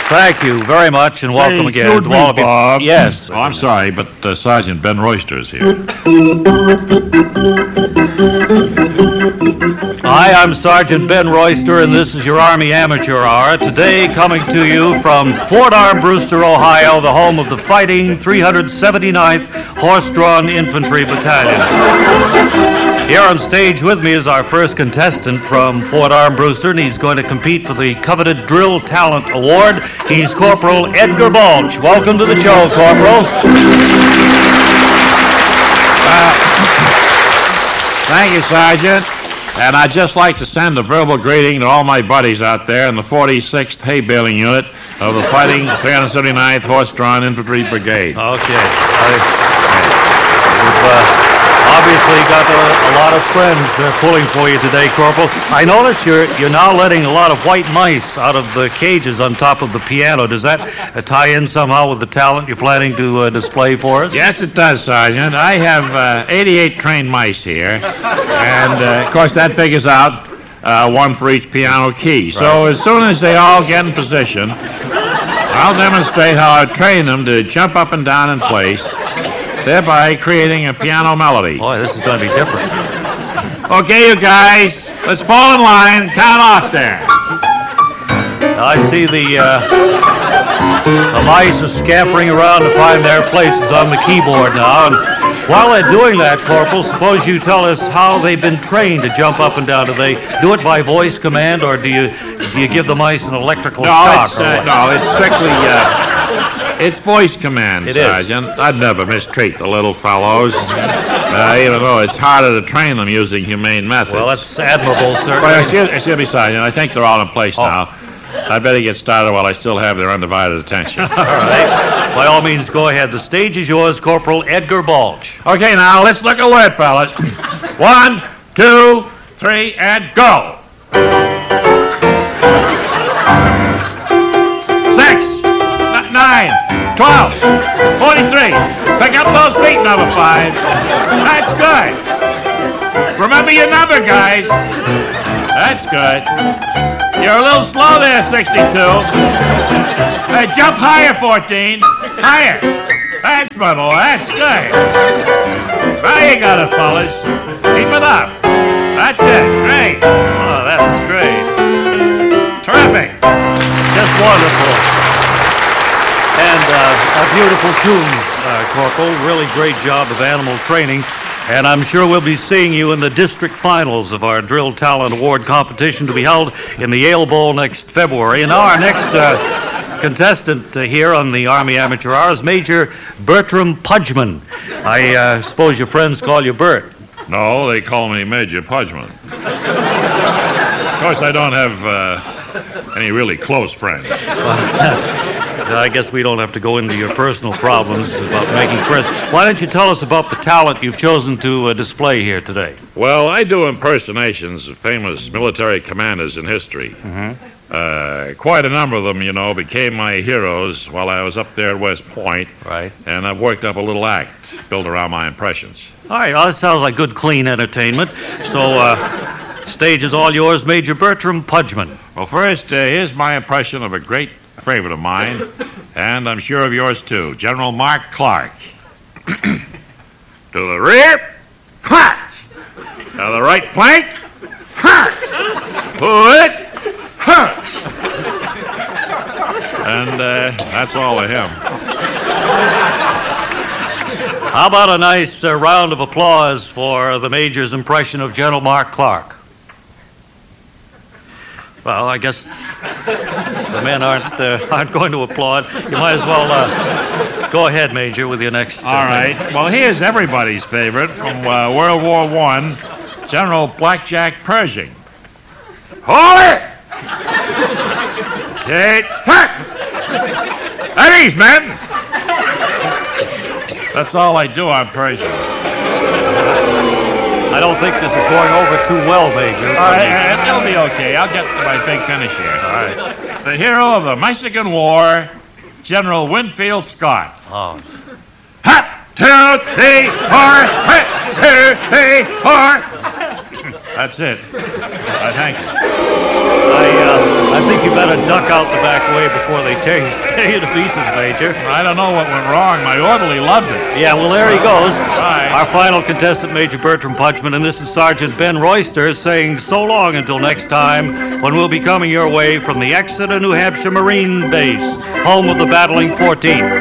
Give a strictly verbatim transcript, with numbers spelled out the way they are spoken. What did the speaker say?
Thank you very much, and welcome Say, again to me, all of you. Bob. Yes. Oh, I'm sorry, but uh, Sergeant Ben Royster's here. Hi, I'm Sergeant Ben Royster, and this is your Army Amateur Hour. Today, coming to you from Fort Armbruster, Ohio, the home of the Fighting three hundred seventy-ninth Horse-Drawn Infantry Battalion. Here on stage with me is our first contestant from Fort Armbruster, and he's going to compete for the coveted Drill Talent Award. He's Corporal Edgar Balch. Welcome to the show, Corporal. Uh, thank you, Sergeant. And I'd just like to send a verbal greeting to all my buddies out there in the forty-sixth Hay Baling Unit of the Fighting three hundred seventy-ninth Horse-Drawn Infantry Brigade. Okay. I, you've uh, obviously got a, a lot of friends uh, pulling for you today, Corporal. I notice you're you're now letting a lot of white mice out of the cages on top of the piano. Does that uh, tie in somehow with the talent you're planning to uh, display for us? Yes, it does, Sergeant. I have uh, eighty-eight trained mice here, and uh, of course that figures out uh, one for each piano key. Right. So as soon as they all get in position, I'll demonstrate how I train them to jump up and down in place, thereby creating a piano melody. Boy, this is going to be different. Okay, you guys, let's fall in line and count off there. I see the, uh, the mice are scampering around to find their places on the keyboard now. And while they're doing that, Corporal, suppose you tell us how they've been trained to jump up and down. Do they do it by voice command, or do you do you give the mice an electrical no, shock? It's, uh, no, it's strictly... Uh, It's voice command, it Sergeant. Is. I'd never mistreat the little fellows, uh, even though it's harder to train them using humane methods. Well, that's admirable, sir. Well, excuse, excuse me, Sergeant. I think they're all in place oh. now. I'd better get started while I still have their undivided attention. All right. By all means, go ahead. The stage is yours, Corporal Edgar Balch. Okay, now, let's look alert, fellas. One, two, three, and go. Six, n- nine, twelve, forty-three. Pick up those feet, number five. That's good. Remember your number, guys. That's good. You're a little slow there, sixty-two. Uh, jump higher, fourteen. Higher. That's my boy. That's good. Now you got it, fellas. Keep it up. That's it. Great. Oh, that's great. Terrific. Just wonderful. And uh, a beautiful tune, uh, Corporal. Really great job of animal training. And I'm sure we'll be seeing you in the district finals of our Drill Talent Award competition to be held in the Yale Bowl next February. And now our next uh, contestant uh, here on the Army Amateur Hour is Major Bertram Pudgman. I uh, suppose your friends call you Bert. No, they call me Major Pudgman. Of course, I don't have uh, any really close friends. I guess we don't have to go into your personal problems about making friends. Why don't you tell us about the talent you've chosen to uh, display here today? Well, I do impersonations of famous military commanders in history. Mm-hmm. Uh, quite a number of them, you know, became my heroes while I was up there at West Point. Right. And I've worked up a little act built around my impressions. All right, well, that sounds like good, clean entertainment. So, uh, stage is all yours, Major Bertram Pudgman. Well, first, uh, here's my impression of a great favorite of mine, and I'm sure of yours too, General Mark Clark. To the rear, hot. To the right flank, hot. Put, hot. And uh, that's all of him. How about a nice uh, round of applause for the Major's impression of General Mark Clark? Well, I guess the men aren't uh, aren't going to applaud. You might as well uh, go ahead, Major, with your next. Uh, All right. Thing. Well, here's everybody's favorite from uh, World War One, General Blackjack Pershing. Hold it! Okay. At ease, men. That's all I do on Pershing. I don't think this is going over too well, Major. All right, uh, it'll be okay. I'll get to my big finish here. All right. The hero of the Mexican War, General Winfield Scott. Oh. Hot, two, three, four, hot, two, three, four. That's it. Uh, thank you. I, uh, I I think you better duck out the back way before they tear, tear you to pieces, Major. I don't know what went wrong. My orderly loved it. Yeah, well, there he goes. Bye. Our final contestant, Major Bertram Punchman, and this is Sergeant Ben Royster saying so long until next time when we'll be coming your way from the Exeter, New Hampshire Marine Base, home of the Battling fourteenth.